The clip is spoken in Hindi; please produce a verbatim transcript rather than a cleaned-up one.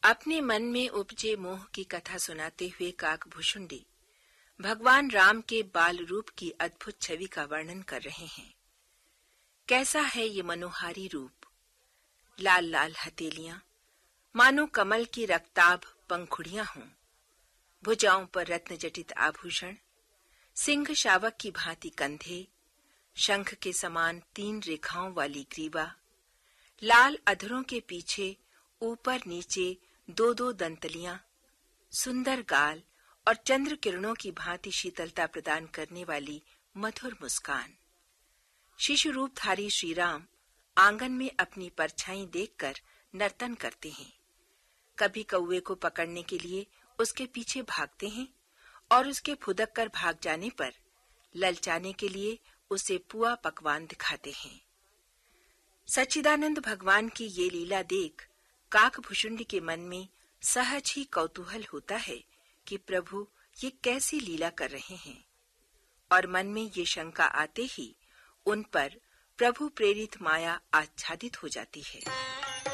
अपने मन में उपजे मोह की कथा सुनाते हुए काकभुशुंडी भगवान राम के बाल रूप की अद्भुत छवि का वर्णन कर रहे हैं। कैसा है ये मनोहारी रूप, लाल लाल हथेलियां मानो कमल की रक्ताभ पंखुड़ियां हों, भुजाओं पर रत्न जटित आभूषण, सिंह शावक की भांति कंधे, शंख के समान तीन रेखाओं वाली ग्रीवा, लाल अधरों के पीछे ऊपर नीचे दो दो दंतलियां, सुंदर गाल और चंद्र किरणों की भांति शीतलता प्रदान करने वाली मधुर मुस्कान। शिशु रूपधारी श्री राम आंगन में अपनी परछाई देखकर नर्तन करते हैं। कभी कौवे को पकड़ने के लिए उसके पीछे भागते हैं और उसके फुदक कर भाग जाने पर ललचाने के लिए उसे पुआ पकवान दिखाते हैं। सच्चिदानंद भगवान की ये लीला देख काकभुशुंडी के मन में सहज ही कौतूहल होता है कि प्रभु ये कैसी लीला कर रहे हैं, और मन में ये शंका आते ही उन पर प्रभु प्रेरित माया आच्छादित हो जाती है।